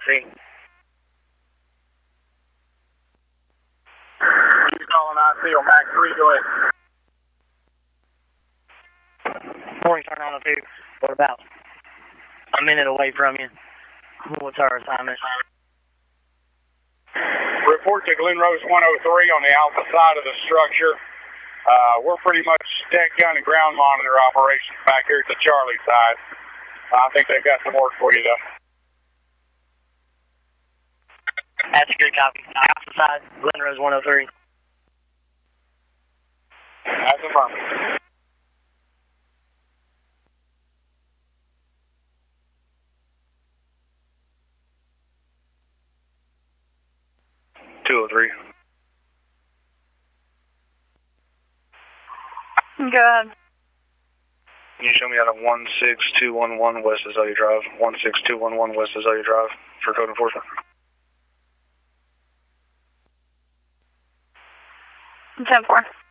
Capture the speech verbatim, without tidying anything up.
three. He's calling I C on Max three, go ahead. Morning, turn on the two. What about? A minute away from you. What's our assignment? Report to Glen Rose one oh three on the alpha side of the structure. Uh, we're pretty much deck gun and ground monitor operations back here at the Charlie side. I think they've got some work for you, though. That's a good copy. Alpha side, Glen Rose one oh three. That's affirmative. two oh three. Go ahead. Can you show me out of one six two one one West Azalea Drive? one six two one one West Azalea Drive for code enforcement. ten four.